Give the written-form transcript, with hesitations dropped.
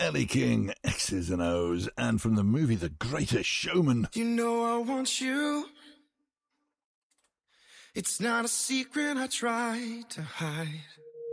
Ellie King, X's and O's, and from the movie The Greatest Showman. You know I want you. It's not a secret I try to hide.